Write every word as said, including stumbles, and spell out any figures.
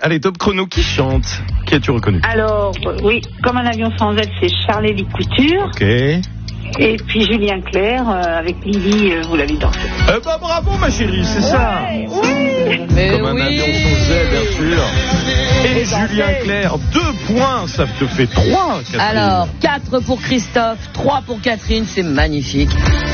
Allez, top chrono, qui chante? Qui as-tu reconnu? Alors, euh, oui, comme un avion sans aile, c'est Charlie Couture. Ok. Eh Et puis Julien Clerc, euh, avec Lily, euh, vous l'avez dansé. bah bravo ma chérie, c'est ça. Oui. Mais Comme un oui. avion sans aile, bien sûr. Et Julien Clerc, deux points, ça te fait trois, Catherine. Alors, quatre pour Christophe, trois pour Catherine, c'est magnifique.